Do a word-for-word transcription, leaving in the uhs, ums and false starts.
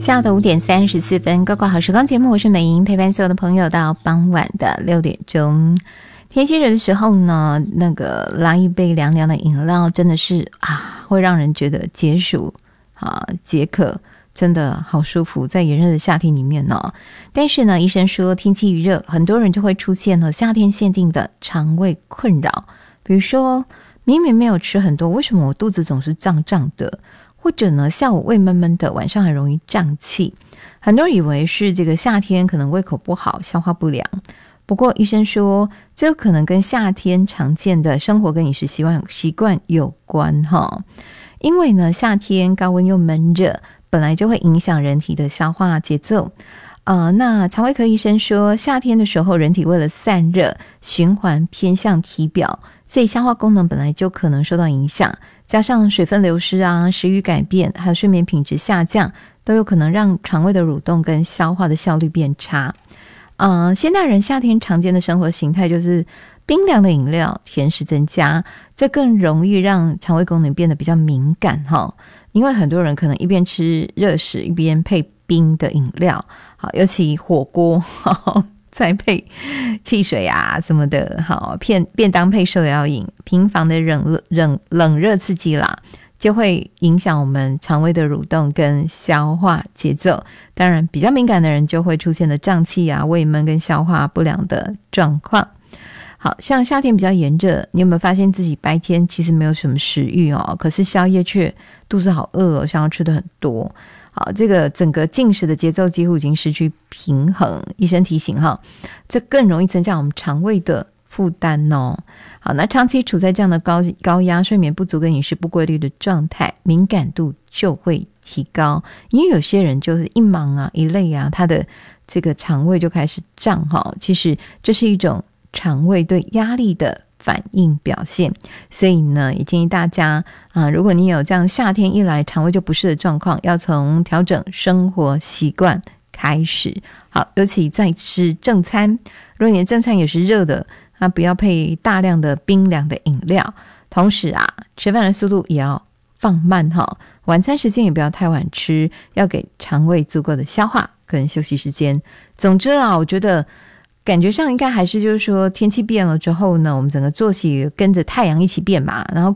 下午的五点三十四分，高考好时光节目，我是美莹，陪伴所有的朋友到傍晚的六点钟。天气热的时候呢，那个来一杯凉凉的饮料，真的是啊，会让人觉得解暑啊解渴，真的好舒服，在炎热的夏天里面呢。但是呢，医生说天气一热，很多人就会出现了夏天限定的肠胃困扰，比如说明明没有吃很多，为什么我肚子总是胀胀的？或者呢，下午胃闷闷的，晚上很容易胀气。很多人以为是这个夏天可能胃口不好，消化不良。不过医生说，这可能跟夏天常见的生活跟饮食习惯习惯有关哈。因为呢，夏天高温又闷热，本来就会影响人体的消化节奏。呃，那肠胃科医生说，夏天的时候，人体为了散热，循环偏向体表，所以消化功能本来就可能受到影响。加上水分流失啊、食欲改变，还有睡眠品质下降，都有可能让肠胃的蠕动跟消化的效率变差。嗯、呃，现代人夏天常见的生活形态就是冰凉的饮料、甜食增加，这更容易让肠胃功能变得比较敏感哈。因为很多人可能一边吃热食，一边配冰的饮料，好，尤其火锅，好再配汽水啊什么的，好，便便当配手摇饮，频繁的冷冷冷热刺激啦，就会影响我们肠胃的蠕动跟消化节奏。当然，比较敏感的人就会出现的胀气啊、胃闷跟消化不良的状况。好像夏天比较炎热，你有没有发现自己白天其实没有什么食欲哦，可是宵夜却肚子好饿哦，想要吃的很多。好，这个整个进食的节奏几乎已经失去平衡，医生提醒哈，这更容易增加我们肠胃的负担哦。好，那长期处在这样的高高压、睡眠不足跟饮食不规律的状态，敏感度就会提高。因为有些人就是一忙啊、一累啊，他的这个肠胃就开始胀哈。其实这是一种肠胃对压力的反应表现，所以呢，也建议大家啊、呃，如果你有这样夏天一来肠胃就不适的状况，要从调整生活习惯开始。好，尤其在吃正餐，如果你的正餐也是热的，那不要配大量的冰凉的饮料。同时啊，吃饭的速度也要放慢哈，晚餐时间也不要太晚吃，要给肠胃足够的消化跟休息时间。总之啊，我觉得感觉上应该还是就是说天气变了之后呢，我们整个作息跟着太阳一起变嘛，然后